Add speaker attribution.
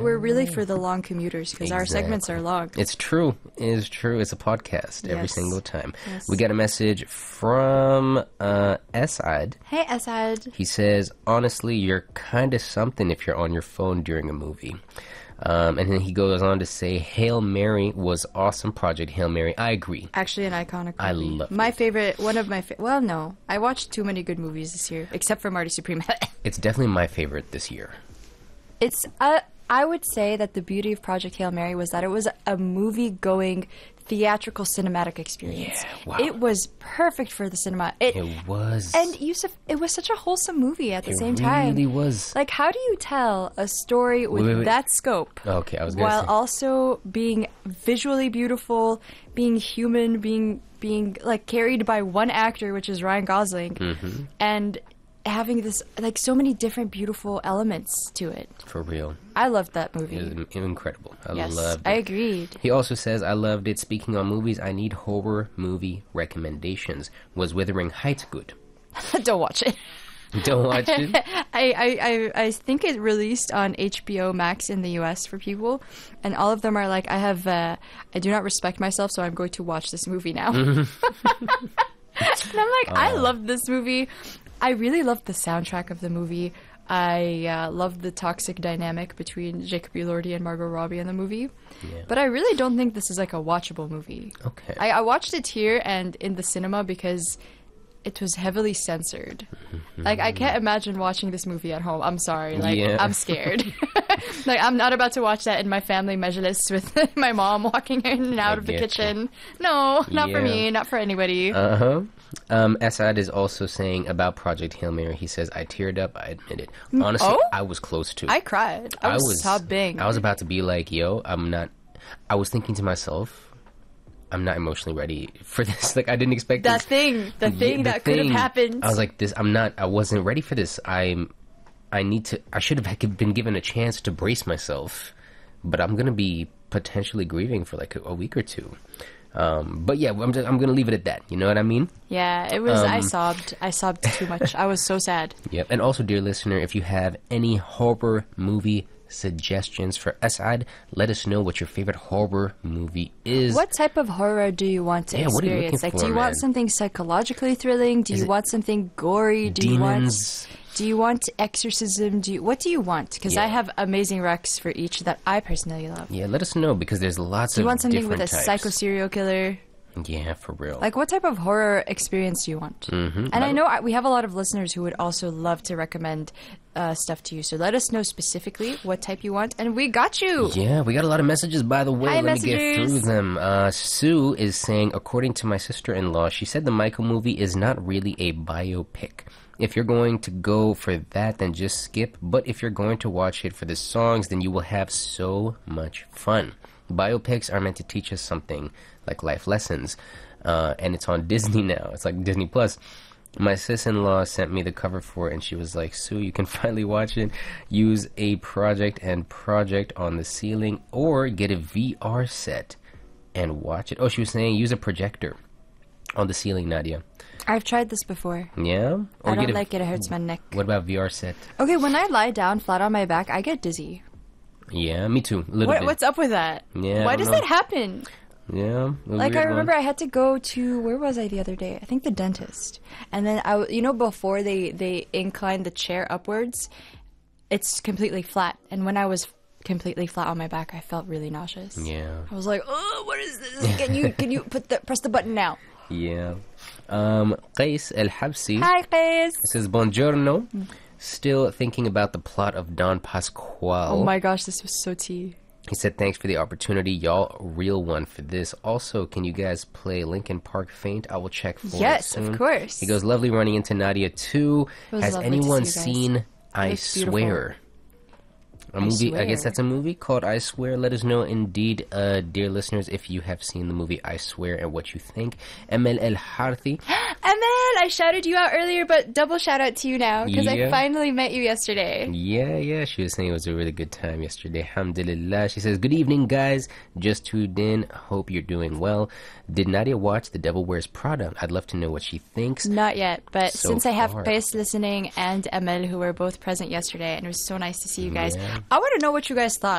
Speaker 1: we're really for the long commuters because our segments are long.
Speaker 2: It's true. It is true. It's a podcast every
Speaker 1: Yes.
Speaker 2: single time.
Speaker 1: Yes.
Speaker 2: We got a message from Esad.
Speaker 1: Hey, Asad.
Speaker 2: He says, honestly, you're kind of something if you're on your phone during a movie. And then he goes on to say, Hail Mary was awesome. Project Hail Mary. I agree.
Speaker 1: Actually, an iconic movie.
Speaker 2: I love
Speaker 1: my
Speaker 2: it.
Speaker 1: favorite. One of my. Well, no, I watched too many good movies this year, except for Marty Supreme.
Speaker 2: It's definitely my favorite this year.
Speaker 1: It's. I would say that the beauty of Project Hail Mary was that it was a movie-going, theatrical, cinematic experience.
Speaker 2: Yeah, wow.
Speaker 1: It was perfect for the cinema.
Speaker 2: It was.
Speaker 1: And Yusuf, it was such a wholesome movie at the
Speaker 2: It
Speaker 1: same time.
Speaker 2: really was.
Speaker 1: Like, how do you tell a story with
Speaker 2: Wait.
Speaker 1: that scope
Speaker 2: Okay, I was gonna
Speaker 1: while
Speaker 2: say.
Speaker 1: also being visually beautiful, being human, being like carried by one actor, which is Ryan Gosling,
Speaker 2: Mm-hmm.
Speaker 1: and having this like so many different beautiful elements to it.
Speaker 2: For real.
Speaker 1: I loved that movie.
Speaker 2: It was incredible. I
Speaker 1: Yes,
Speaker 2: loved it.
Speaker 1: I agreed.
Speaker 2: He also says, I loved it. Speaking on movies, I need horror movie recommendations. Was Wuthering Heights good?
Speaker 1: Don't watch it.
Speaker 2: Don't watch it?
Speaker 1: I think it released on HBO Max in the US for people, and all of them are like, I do not respect myself, so I'm going to watch this movie now. And I'm like, I love this movie. I really loved the soundtrack of the movie. I loved the toxic dynamic between Jacob Elordi and Margot Robbie in the movie.
Speaker 2: Yeah.
Speaker 1: But I really don't think this is like a watchable movie.
Speaker 2: Okay.
Speaker 1: I watched it here and in the cinema because it was heavily censored. Like, I can't imagine watching this movie at home. I'm sorry. Like,
Speaker 2: Yeah.
Speaker 1: I'm scared. Like, I'm not about to watch that in my family majlis with my mom walking in and out of the
Speaker 2: get you.
Speaker 1: kitchen. No, not for
Speaker 2: Yeah.
Speaker 1: me, not for anybody.
Speaker 2: Uh-huh. Asad is also saying about Project Hail Mary. He says, I teared up, I admit it. Honestly,
Speaker 1: Oh?
Speaker 2: I was close to.
Speaker 1: I cried. I was sobbing.
Speaker 2: I was about to be like, yo, I was thinking to myself, I'm not emotionally ready for this. Like, I didn't expect
Speaker 1: that
Speaker 2: this.
Speaker 1: thing, the thing
Speaker 2: The
Speaker 1: that could have
Speaker 2: thing.
Speaker 1: happened.
Speaker 2: I was like, I wasn't ready for this. I should have been given a chance to brace myself, but I'm going to be potentially grieving for like a week or two. But yeah, I'm going to leave it at that. You know what I mean?
Speaker 1: Yeah, it was. I sobbed. I sobbed too much. I was so sad.
Speaker 2: Yep. And also, dear listener, if you have any horror movie suggestions for Asad, let us know what your favorite horror movie is.
Speaker 1: What type of horror do you want to
Speaker 2: Yeah, what are you
Speaker 1: experience?
Speaker 2: looking
Speaker 1: Like, do you
Speaker 2: for,
Speaker 1: want
Speaker 2: man?
Speaker 1: something psychologically thrilling? Do you
Speaker 2: it
Speaker 1: want something gory?
Speaker 2: demons?
Speaker 1: Do you want exorcism? What do you want? Because I
Speaker 2: Yeah.
Speaker 1: have amazing recs for each that I personally love.
Speaker 2: Yeah, let us know because there's lots
Speaker 1: Do you
Speaker 2: of
Speaker 1: want something with
Speaker 2: different
Speaker 1: a
Speaker 2: types.
Speaker 1: psycho serial killer?
Speaker 2: Yeah, for real.
Speaker 1: Like, what type of horror experience do you want?
Speaker 2: Mm-hmm.
Speaker 1: And I know we have a lot of listeners who would also love to recommend stuff to you. So let us know specifically what type you want, and we got you.
Speaker 2: Yeah, we got a lot of messages, by the way.
Speaker 1: Hi,
Speaker 2: Let me get
Speaker 1: messages.
Speaker 2: through them. Sue is saying, according to my sister-in-law, she said the Michael movie is not really a biopic. If you're going to go for that, then just skip. But if you're going to watch it for the songs, then you will have so much fun. Biopics are meant to teach us something, like life lessons. And it's on Disney now. It's like Disney Plus. My sis-in-law sent me the cover for it, and she was like, Sue, you can finally watch it. Use a project on the ceiling, or get a VR set and watch it. Oh, she was saying use a projector on the ceiling, Nadia.
Speaker 1: I've tried this before.
Speaker 2: Yeah? Or
Speaker 1: I don't
Speaker 2: get
Speaker 1: like it. It hurts my neck.
Speaker 2: What about VR set?
Speaker 1: Okay, when I lie down flat on my back, I get dizzy.
Speaker 2: Yeah, me too. A little bit.
Speaker 1: What's up with that?
Speaker 2: Yeah, I
Speaker 1: Why
Speaker 2: don't
Speaker 1: does
Speaker 2: know.
Speaker 1: that happen?
Speaker 2: Yeah. a
Speaker 1: Like, I
Speaker 2: weird
Speaker 1: remember
Speaker 2: one.
Speaker 1: I had to go to, where was I the other day? I think the dentist. And then, before they incline the chair upwards, it's completely flat. And when I was completely flat on my back, I felt really nauseous.
Speaker 2: Yeah.
Speaker 1: I was like, oh, what is this? Can you press the button now?
Speaker 2: Yeah. Qais El-Habsi
Speaker 1: Hi, Qais.
Speaker 2: says, Buongiorno. Still thinking about the plot of Don Pasquale.
Speaker 1: Oh my gosh, this was so tea.
Speaker 2: He said, thanks for the opportunity. Y'all, a real one for this. Also, can you guys play Linkin Park Faint? I will check for it
Speaker 1: Yes,
Speaker 2: soon.
Speaker 1: of course.
Speaker 2: He goes, lovely running into Nadia too.
Speaker 1: It was
Speaker 2: Has
Speaker 1: lovely to
Speaker 2: anyone
Speaker 1: see you guys.
Speaker 2: seen I
Speaker 1: looks beautiful.
Speaker 2: Swear? A movie, I guess
Speaker 1: Swear.
Speaker 2: that's a movie called I Swear. Let us know, indeed, dear listeners, if you have seen the movie I Swear and what you think. Emel El Harthi.
Speaker 1: Emel, I shouted you out earlier, but double shout out to you now because I
Speaker 2: Yeah.
Speaker 1: finally met you yesterday.
Speaker 2: Yeah, she was saying it was a really good time yesterday. Alhamdulillah. She says, good evening, guys. Just tuned in. Hope you're doing well. Did Nadia watch The Devil Wears Prada? I'd love to know what she thinks.
Speaker 1: Not yet, but
Speaker 2: So
Speaker 1: since I have
Speaker 2: far.
Speaker 1: Qais listening and Emel, who were both present yesterday, and it was so nice to see you guys,
Speaker 2: Yeah.
Speaker 1: I want to know what you guys thought.